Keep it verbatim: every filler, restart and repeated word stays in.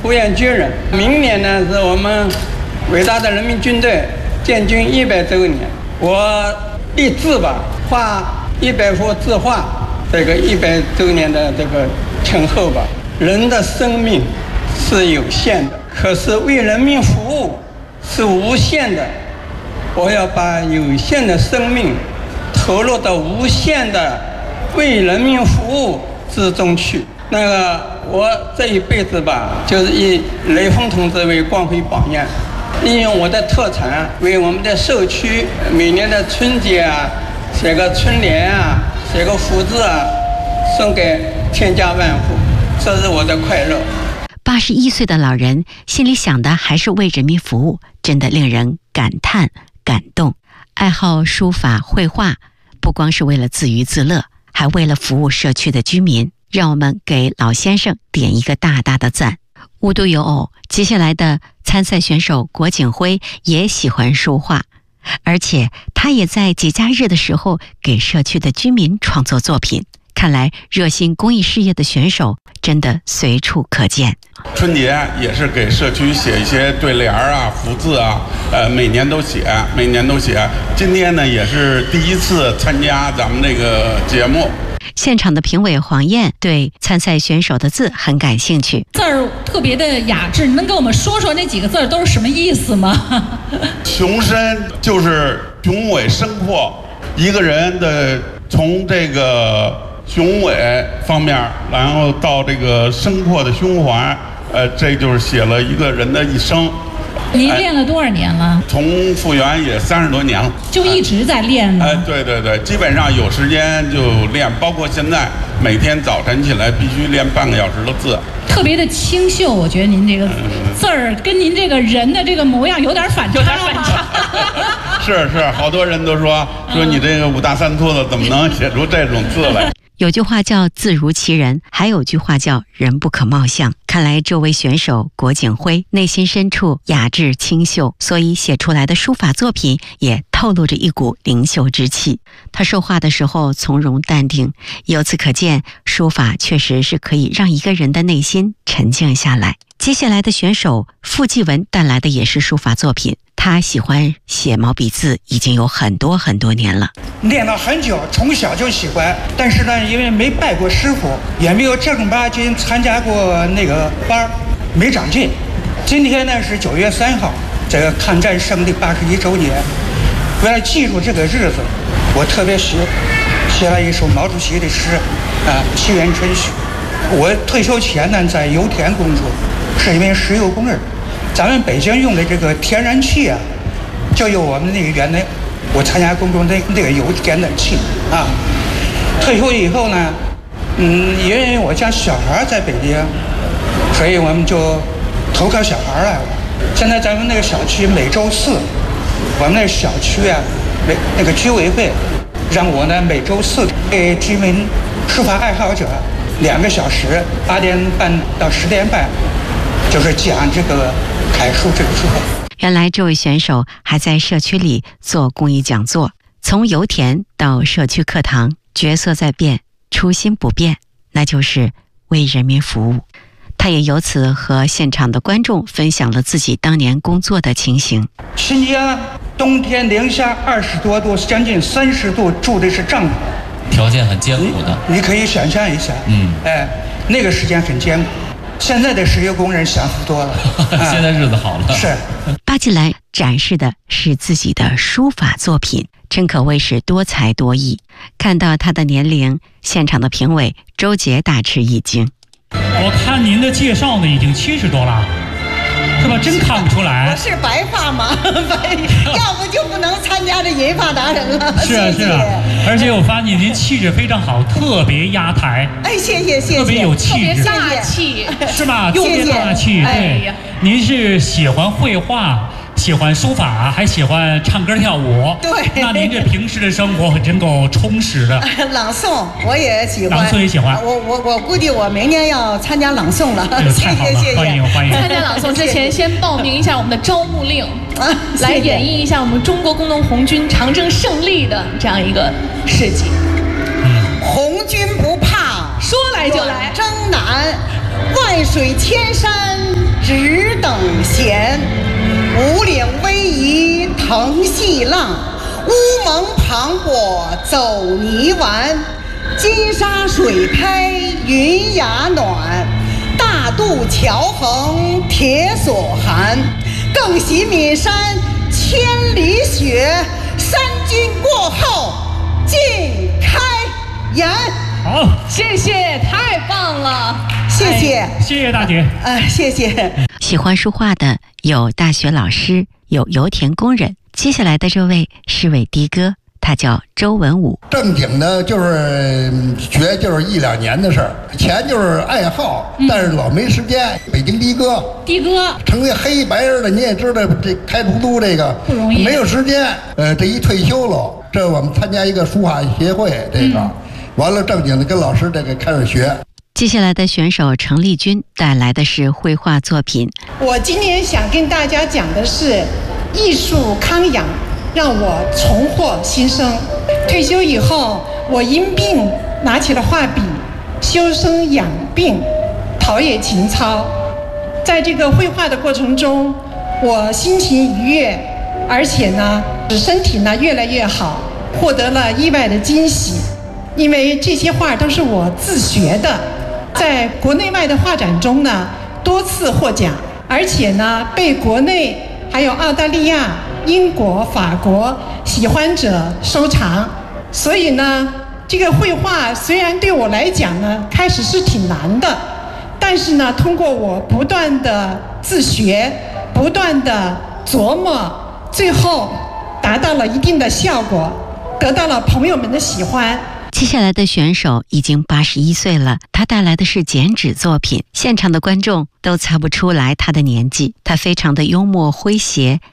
呼延居人。明年呢是我们伟大的人民军队建军一百周年，我立志吧，画一百幅字画，这个一百周年的这个前后吧。人的生命是有限的，可是为人民服务是无限的。我要把有限的生命投入到无限的为人民服务之中去。那个我这一辈子吧，就是以雷锋同志为光辉榜样，利用我的特长，为我们的社区每年的春节啊，写个春联啊，写个福字啊，送给天家万户，这是我的快乐。 八十一岁的老人心里想的还是为人民服务，真的令人感叹感动。爱好书法绘画，不光是为了自娱自乐，还为了服务社区的居民。让我们给老先生点一个大大的赞。无独有偶，接下来的参赛选手郭景辉也喜欢书画，而且他也在节假日的时候给社区的居民创作作品。看来热心公益事业的选手真的随处可见。 春节也是给社区写一些对联啊、福字啊，呃，每年都写，每年都写。今天呢，也是第一次参加咱们这个节目。 现场的评委黄燕对参赛选手的字很感兴趣， 字儿特别的雅致，你能跟我们说说那几个字儿都是什么意思吗？ 雄深就是雄伟深阔，一个人的从这个雄伟方面，然后到这个深阔的胸怀，呃，这就是写了一个人的一生。 您练了多少年了？ 从复原也三十多年了， 就一直在练呢。 哎，对对对，基本上有时间就练，包括现在每天早晨起来必须练半个小时的字。特别的清秀，我觉得您这个字儿跟您这个人的这个模样有点反差。有点反差。是是，好多人都说说你这个五大三粗的怎么能写出这种字来？ 有句话叫字如其人，还有句话叫人不可貌相。看来这位选手郭景辉内心深处雅致清秀，所以写出来的书法作品也透露着一股灵秀之气。他说话的时候从容淡定，由此可见，书法确实是可以让一个人的内心沉静下来。接下来的选手傅继文带来的也是书法作品，他喜欢写毛笔字已经有很多很多年了， 练了很久，从小就喜欢，但是呢，因为没拜过师傅，也没有正儿八经参加过那个班，没长进。今天呢是九月三号，这个抗战胜利八十一周年，为了记住这个日子，我特别写写了一首毛主席的诗，啊，《七元春许》。我退休前呢在油田工作，是一名石油工人。咱们北京用的这个天然气啊，就由我们那个原来我参加工作那那个油田的气啊。退休以后呢，嗯，因为我家小孩在北京，所以我们就投靠小孩来了。现在咱们那个小区每周四，我们那个小区啊，那那个居委会让我呢每周四给居民书法爱好者两个小时，八点半到十点半，就是讲这个楷书这个书法。 原来这位选手还在社区里做公益讲座，从油田到社区课堂，角色在变，初心不变，那就是为人民服务。他也由此和现场的观众分享了自己当年工作的情形。 新疆冬天零下二十多度，将近三十度，住的是帐篷， 条件很艰苦的。 你, 你可以想象一下，嗯，哎，那个时间很艰苦。现在的石油工人享福多了， 现在日子好了。 是。 巴季来展示的是自己的书法作品，真可谓是多才多艺。看到他的年龄，现场的评委周杰大吃一惊。 我看您的介绍呢，已经七十多了，是吧？真看不出来。 我是白发嘛，白，要不就不能参加这银发达人了。 是啊，是啊。而且我发现您气质非常好，特别压台。 哎，谢谢谢谢。 特别有气质， 大气， 是吧？特别大气。对，您是喜欢绘画，喜欢书法，还喜欢唱歌跳舞。 对。 那您这平时的生活真够充实的。 朗诵我也喜欢。 朗诵也喜欢。 我我我估计我明年要参加朗诵了。 太好了，谢谢欢迎欢迎。 参加朗诵之前，先报名一下我们的招募令，啊、来演绎一下我们中国工农红军长征胜利的这样一个事迹。 嗯，红军不怕， 说来就来， 征南，万水千山只等闲。五岭逶迤腾细浪，乌蒙磅礴走泥丸。金沙水拍云崖暖，大渡桥横铁索寒。更喜岷山千里雪，三军过后尽开颜。 好， 谢谢，太棒了， 谢谢， 哎、谢谢大姐。 呃，谢谢。 喜欢书画的有大学老师，有油田工人。接下来的这位是位的哥，他叫周文武。 正经的就是学就是一两年的事儿，钱就是爱好，但是老没时间。北京的哥， 的哥成为黑白人的你也知道，这开出租这个不容易， 没有时间。呃，这一退休了，这我们参加一个书画协会，这个、嗯、完了正经的跟老师这个开始学。 接下来的选手程丽君带来的是绘画作品。 我今天想跟大家讲的是艺术康养，让我重获新生。退休以后，我因病拿起了画笔，修身养病，陶冶情操。在这个绘画的过程中，我心情愉悦，而且呢，使身体呢越来越好，获得了意外的惊喜。因为这些画都是我自学的，在国内外的画展中呢多次获奖，而且呢被国内还有澳大利亚、英国、法国喜欢者收藏。所以呢，这个绘画虽然对我来讲呢开始是挺难的，但是呢通过我不断的自学，不断的琢磨，最后达到了一定的效果，得到了朋友们的喜欢。 接下来的选手已经八十一岁了，他带来的是剪纸作品，现场的观众都猜不出来他的年纪。他非常的幽默诙谐，